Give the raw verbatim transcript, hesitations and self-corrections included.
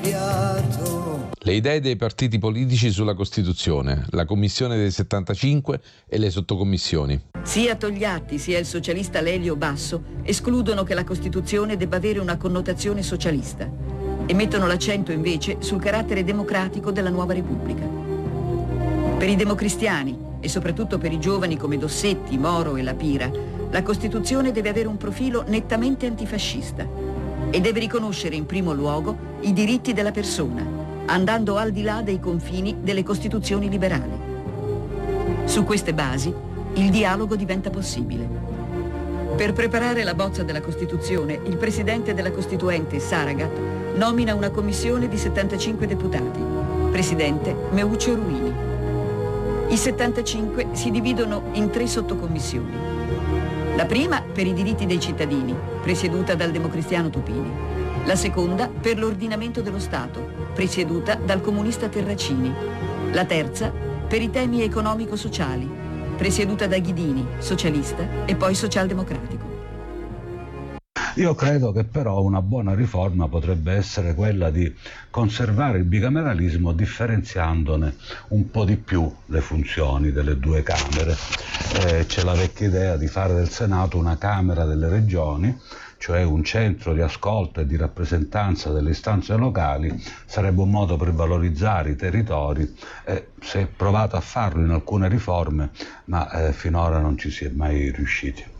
fiato. Le idee dei partiti politici sulla Costituzione, la Commissione dei settantacinque e le sottocommissioni. Sia Togliatti sia il socialista Lelio Basso escludono che la Costituzione debba avere una connotazione socialista e mettono l'accento invece sul carattere democratico della nuova Repubblica. Per i democristiani e soprattutto per i giovani come Dossetti, Moro e La Pira, la Costituzione deve avere un profilo nettamente antifascista e deve riconoscere in primo luogo i diritti della persona, andando al di là dei confini delle Costituzioni liberali. Su queste basi il dialogo diventa possibile. Per preparare la bozza della Costituzione, il presidente della Costituente, Saragat, nomina una commissione di settantacinque deputati. Presidente Meuccio Ruini. I settantacinque si dividono in tre sottocommissioni. La prima per i diritti dei cittadini, presieduta dal democristiano Tupini. La seconda per l'ordinamento dello Stato, presieduta dal comunista Terracini. La terza per i temi economico-sociali, presieduta da Ghidini, socialista e poi socialdemocratico. Io credo che però una buona riforma potrebbe essere quella di conservare il bicameralismo differenziandone un po' di più le funzioni delle due Camere. Eh, c'è la vecchia idea di fare del Senato una Camera delle Regioni, cioè un centro di ascolto e di rappresentanza delle istanze locali. Sarebbe un modo per valorizzare i territori. Eh, si è provato a farlo in alcune riforme, ma eh, finora non ci si è mai riusciti.